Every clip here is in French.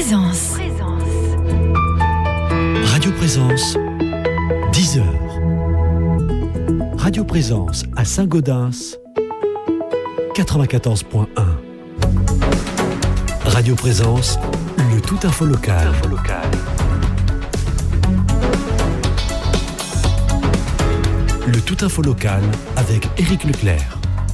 Présence. Radio Présence, 10h. Radio Présence à Saint-Gaudens, 94.1. Radio Présence, le tout info local. Le tout info local avec Éric Leclerc.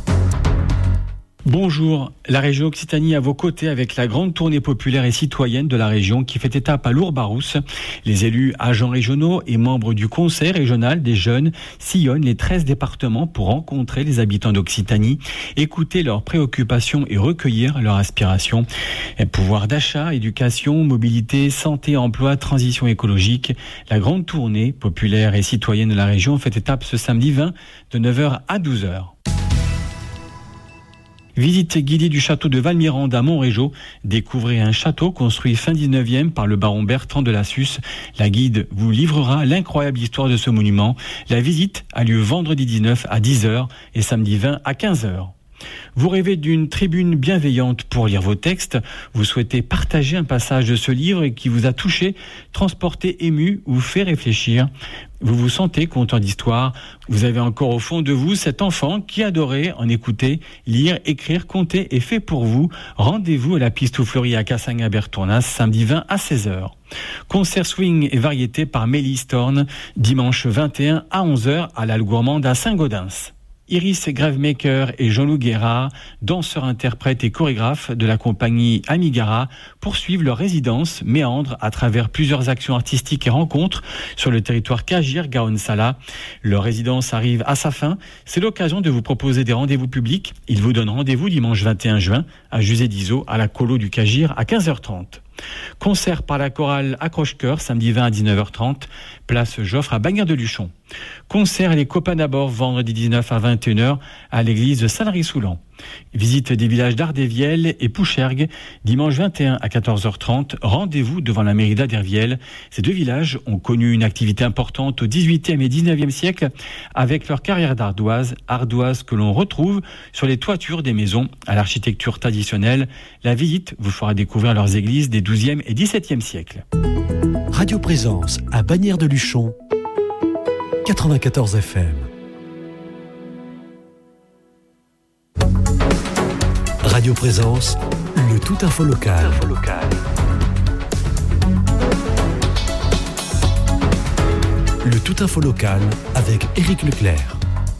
Bonjour, la région Occitanie à vos côtés avec la grande tournée populaire et citoyenne de la région qui fait étape à Lourdes-Barousse. Les élus, agents régionaux et membres du Conseil régional des jeunes sillonnent les 13 départements pour rencontrer les habitants d'Occitanie, écouter leurs préoccupations et recueillir leurs aspirations. Pouvoir d'achat, éducation, mobilité, santé, emploi, transition écologique. La grande tournée populaire et citoyenne de la région fait étape ce samedi 20 de 9h à 12h. Visite guidée du château de Valmirande à Montrégeau. Découvrez un château construit fin 19e par le baron Bertrand de Lassus. La guide vous livrera l'incroyable histoire de ce monument. La visite a lieu vendredi 19 à 10h et samedi 20 à 15h. Vous rêvez d'une tribune bienveillante pour lire vos textes. Vous souhaitez partager un passage de ce livre qui vous a touché, transporté, ému ou fait réfléchir. Vous vous sentez content d'histoire. Vous avez encore au fond de vous cet enfant qui adorait en écouter, lire, écrire, compter et fait pour vous. Rendez-vous à la Piste aux Fleuries à Cassagne-Bertournas, samedi 20 à 16h. Concert swing et variété par Mélis Thorne, dimanche 21 à 11h à l'Halle Gourmande à Saint-Gaudens. Iris Gravemaker et Jean-Loup Guérard, danseurs, interprètes et chorégraphes de la compagnie Amigara, poursuivent leur résidence méandre à travers plusieurs actions artistiques et rencontres sur le territoire Kagir-Gaonsala. Leur résidence arrive à sa fin. C'est l'occasion de vous proposer des rendez-vous publics. Ils vous donnent rendez-vous dimanche 21 juin à Jusé d'Iso à la Colo du Kagir à 15h30. Concert par la chorale Accroche-Cœur, samedi 20 à 19h30, place Joffre à Bagnères-de-Luchon. Concert Les Copains d'abord, vendredi 19 à 21h à l'église de Salary-Soulan. Visite des villages d'Ardévielle et Pouchergue, dimanche 21 à 14h30, rendez-vous devant la mairie d'Ardévielle. Ces deux villages ont connu une activité importante au XVIIIe et XIXe siècle avec leur carrière d'ardoise que l'on retrouve sur les toitures des maisons à l'architecture traditionnelle. La visite vous fera découvrir leurs églises des XIIe et XVIIe siècles. Radio Présence à Bagnères-de-Luchon, 94 FM. Radio Présence, le tout info local. Le tout info local avec Éric Leclerc.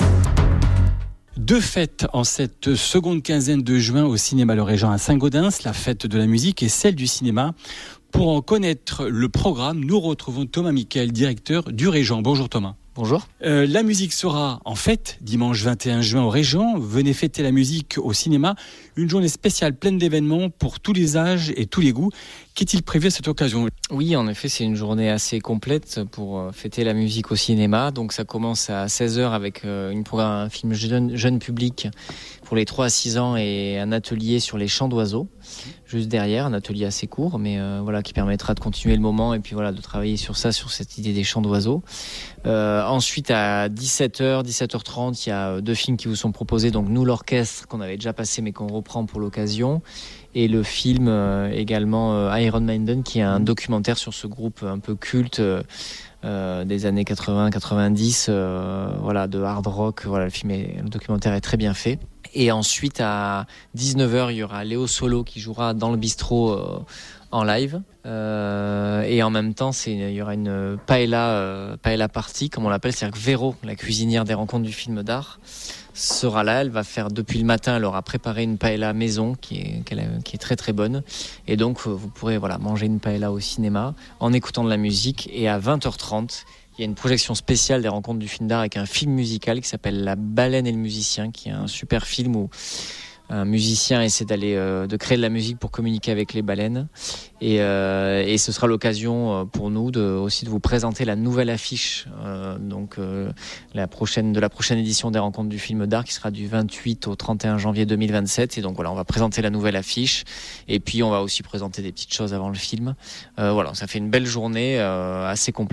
Deux fêtes en cette seconde quinzaine de juin au cinéma Le Régent à Saint-Gaudens, la fête de la musique et celle du cinéma. Pour en connaître le programme, nous retrouvons Thomas Miquel, directeur du Régent. Bonjour Thomas. Bonjour. La musique sera en fête dimanche 21 juin au Régent. Venez fêter la musique au cinéma. Une journée spéciale pleine d'événements pour tous les âges et tous les goûts. Qu'est-il prévu à cette occasion ? Oui, en effet, c'est une journée assez complète pour fêter la musique au cinéma. Donc ça commence à 16h avec un film jeune public pour les 3 à 6 ans et un atelier sur les chants d'oiseaux. Juste derrière, un atelier assez court, mais qui permettra de continuer le moment et puis de travailler sur cette idée des chants d'oiseaux. Ensuite, à 17h, 17h30, il y a 2 films qui vous sont proposés. Donc nous, l'orchestre, qu'on avait déjà passé mais qu'on reprend pour l'occasion. Et le film également Iron Maiden, qui est un documentaire sur ce groupe un peu culte des années 80-90, de hard rock. Le documentaire est très bien fait. Et ensuite, à 19h, il y aura Léo Solo qui jouera dans le bistrot en live. Et en même temps, il y aura une paella party, comme on l'appelle. C'est-à-dire que Véro, la cuisinière des rencontres du film d'art, sera là. Elle va faire depuis le matin. Elle aura préparé une paella maison qui est très très bonne. Et donc, vous pourrez manger une paella au cinéma en écoutant de la musique. Et à 20h30, il y a une projection spéciale des rencontres du film d'art avec un film musical qui s'appelle La Baleine et le musicien, qui est un super film où un musicien essaie de créer de la musique pour communiquer avec les baleines. Et ce sera l'occasion pour nous aussi de vous présenter la nouvelle affiche de la prochaine édition des rencontres du film d'art qui sera du 28 au 31 janvier 2027. Et donc on va présenter la nouvelle affiche et puis on va aussi présenter des petites choses avant le film. Ça fait une belle journée assez complète.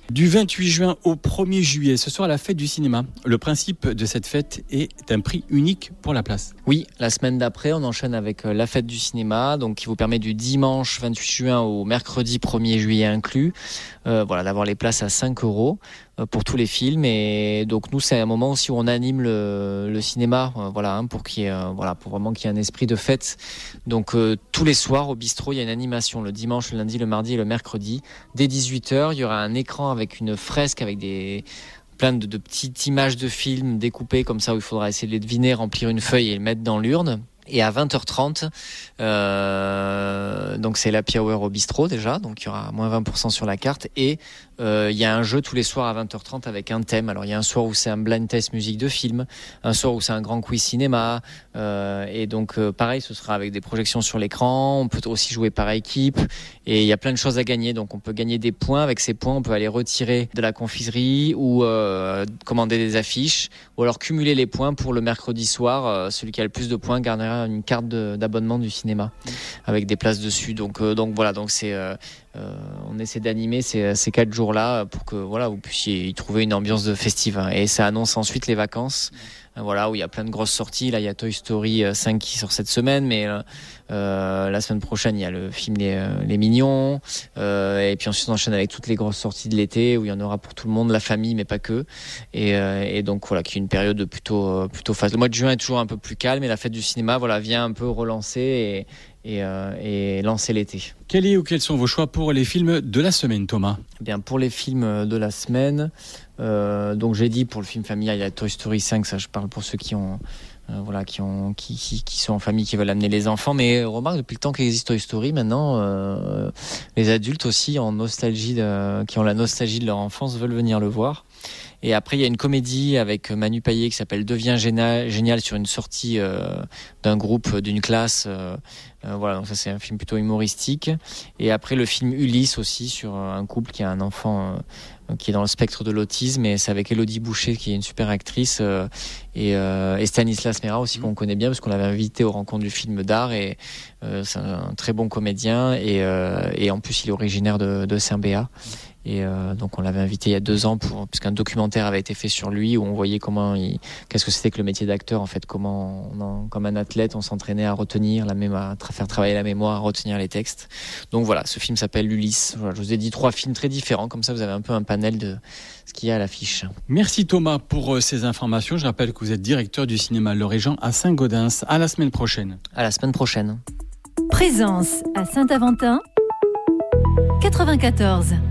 Du 28 juin au 1er juillet, ce sera la fête du cinéma. Le principe de cette fête est un prix unique pour la place. Oui, la semaine d'après, on enchaîne avec la fête du cinéma, donc qui vous permet du dimanche 28 juin au mercredi 1er juillet inclus, d'avoir les places à 5 € pour tous les films. Et donc nous, c'est un moment aussi où on anime le cinéma, pour qu'il y ait, pour vraiment qu'il y ait un esprit de fête. Donc tous les soirs au bistrot, il y a une animation le dimanche, le lundi, le mardi et le mercredi. Dès 18h, il y aura un écran avec une fresque avec plein de petites images de films découpées comme ça où il faudra essayer de les deviner, remplir une feuille et les mettre dans l'urne. Et à 20h30, donc c'est l'happy hour au bistrot déjà, donc il y aura moins 20% sur la carte. Et il y a un jeu tous les soirs à 20h30 avec un thème. Alors il y a un soir où c'est un blind test musique de film, un soir où c'est un grand quiz cinéma. Et donc pareil, ce sera avec des projections sur l'écran. On peut aussi jouer par équipe. Et il y a plein de choses à gagner. Donc on peut gagner des points. Avec ces points, on peut aller retirer de la confiserie ou commander des affiches. Ou alors cumuler les points pour le mercredi soir. Celui qui a le plus de points gagnera une carte d'abonnement du cinéma avec des places dessus. Donc c'est on essaie d'animer ces 4 jours-là pour que vous puissiez y trouver une ambiance de festive. Et ça annonce ensuite les vacances. Où il y a plein de grosses sorties. Là, il y a Toy Story 5 qui sort cette semaine, mais la semaine prochaine, il y a le film Les Mignons. Et puis ensuite, on enchaîne avec toutes les grosses sorties de l'été où il y en aura pour tout le monde, la famille, mais pas que. Et donc, qui est une période plutôt phase. Le mois de juin est toujours un peu plus calme et la fête du cinéma, vient un peu relancer et lancer l'été. Quels sont vos choix pour les films de la semaine, Thomas ? Bien, pour les films de la semaine, donc j'ai dit pour le film familial, il y a Toy Story 5, ça je parle pour ceux qui sont en famille, qui veulent amener les enfants. Mais remarque, depuis le temps qu'existe Toy Story, maintenant, les adultes aussi qui ont la nostalgie de leur enfance veulent venir le voir. Et après, il y a une comédie avec Manu Payet qui s'appelle Deviens génial sur une sortie d'un groupe, d'une classe. Donc ça, c'est un film plutôt humoristique. Et après, le film Ulysse aussi sur un couple qui a un enfant qui est dans le spectre de l'autisme. Et c'est avec Élodie Boucher qui est une super actrice et Stanislas Mera aussi qu'on connaît bien parce qu'on l'avait invité aux rencontres du film d'art. Et c'est un très bon comédien et en plus, il est originaire de Saint-Béat. Et donc on l'avait invité il y a 2 ans puisqu'un documentaire avait été fait sur lui où on voyait qu'est-ce que c'était que le métier d'acteur en fait, comment comme un athlète on s'entraînait à retenir la mémoire, à faire travailler la mémoire, à retenir les textes. Donc ce film s'appelle Ulysse. Je vous ai dit 3 films très différents, comme ça vous avez un peu un panel de ce qu'il y a à l'affiche. Merci Thomas pour ces informations. Je rappelle que vous êtes directeur du cinéma Le Régent à Saint-Gaudens. À la semaine prochaine. À la semaine prochaine. Présence à Saint-Aventin 94.